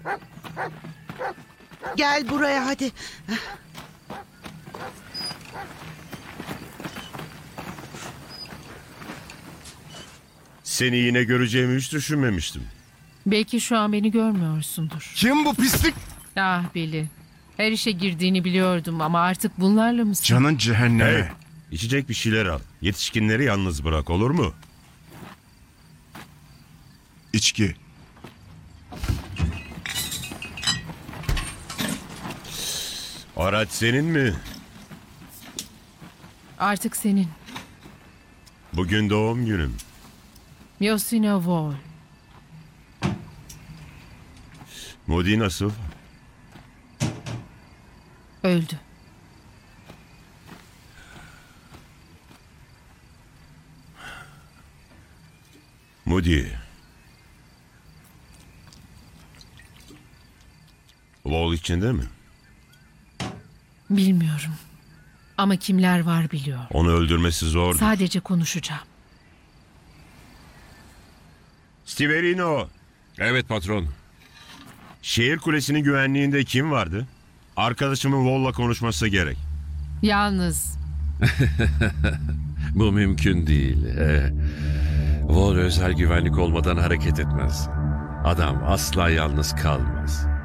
Gel buraya hadi. Seni yine göreceğimi hiç düşünmemiştim. Belki şu an beni görmüyorsundur. Kim bu pislik? Ah Billy. Her işe girdiğini biliyordum ama artık bunlarla mısın? Canın cehenneme. Hey, içecek bir şeyler al. Yetişkinleri yalnız bırak, olur mu? İçki. Araç senin mi? Artık senin. Bugün doğum günüm. Yosina Wall. Moody nasıl? Öldü. Moody. Wall içinde mi? Bilmiyorum. Ama kimler var biliyor. Onu öldürmesi zor. Sadece konuşacağım. Stiverino. Evet patron. Şehir kulesinin güvenliğinde kim vardı? Arkadaşımın Wall'la konuşması gerek. Yalnız Bu mümkün değil. Wall özel güvenlik olmadan hareket etmez. Adam asla yalnız kalmaz.